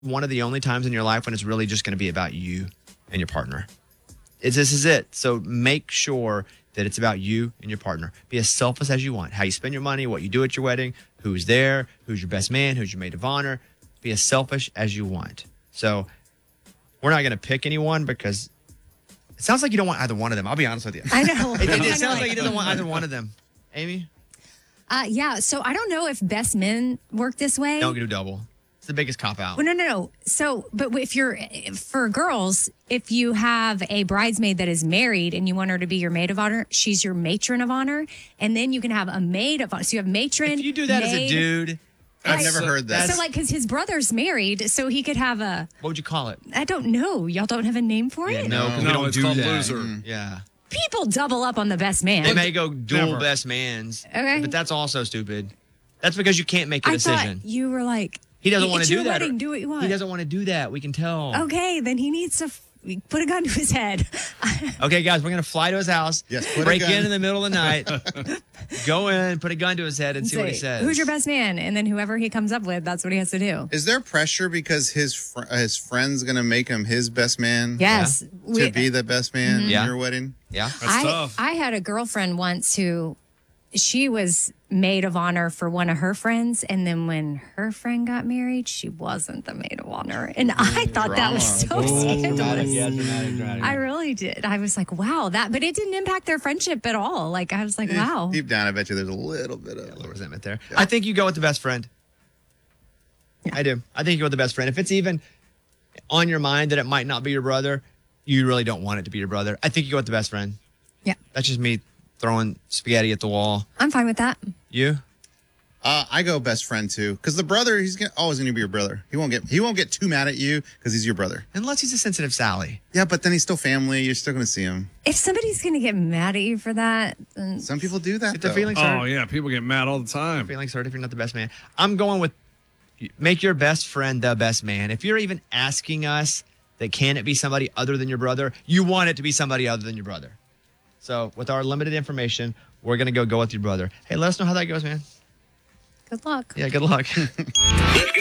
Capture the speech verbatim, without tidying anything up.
one of the only times in your life when it's really just going to be about you and your partner. It's, this is it. So make sure that it's about you and your partner. Be as selfless as you want. How you spend your money, what you do at your wedding, who's there, who's your best man, who's your maid of honor. Be as selfish as you want. So we're not going to pick anyone because it sounds like you don't want either one of them. I'll be honest with you. I know. It, it, I it know. sounds like you doesn't want either one of them. Amy? Uh, yeah, so I don't know if best men work this way. Don't do double. It's the biggest cop out. Well, no, no, no. So, but if you're, for girls, if you have a bridesmaid that is married and you want her to be your maid of honor, she's your matron of honor. And then you can have a maid of honor. So you have matron. If you do that maid, as a dude, I've Right. never heard that. So, like, because his brother's married, so he could have a, what would you call it? I don't know. Y'all don't have a name for it? No, because we No, don't it's do called that. loser. Mm, Yeah. People double up on the best man. They may go dual Never. best mans. Okay. But that's also stupid. That's because you can't make a I decision. thought you were like, He doesn't want to it's do your that. wedding, do what you want. He doesn't want to do that. We can tell. Okay, then he needs to f- put a gun to his head. Okay, guys, we're going to fly to his house. Yes, put a break gun. in in the middle of the night. Go in, put a gun to his head, and see what he Say, says. who's your best man? And then whoever he comes up with, that's what he has to do. Is there pressure because his fr- his friend's gonna make him his best man? Yes. To be the best man Yeah. in your wedding? Yeah. That's I, tough. I had a girlfriend once who she was maid of honor for one of her friends. And then when her friend got married, she wasn't the maid of honor. And I thought that was so scandalous. Yeah, dramatic, dramatic. I really did. I was like, wow, that, but it didn't impact their friendship at all. Like, I was like, Deep- wow. Deep down, I bet you there's a little bit of. A little resentment there. I think you go with the best friend. I do. I think you go with the best friend. If it's even on your mind that it might not be your brother, you really don't want it to be your brother. I think you go with the best friend. Yeah. That's just me throwing spaghetti at the wall. I'm fine with that. You? Uh, I go best friend too, because the brother, he's gonna, always going to be your brother. He won't get he won't get too mad at you because he's your brother. Unless he's a sensitive Sally. Yeah, but then he's still family. You're still going to see him. If somebody's going to get mad at you for that, then Some people do that. If the though. feelings Oh, hurt, yeah. People get mad all the time. feelings hurt if you're not the best man. I'm going with make your best friend the best man. If you're even asking us that can it be somebody other than your brother, you want it to be somebody other than your brother. So with our limited information, we're going to go go with your brother. Hey, let us know how that goes, man. good luck. Yeah, good luck.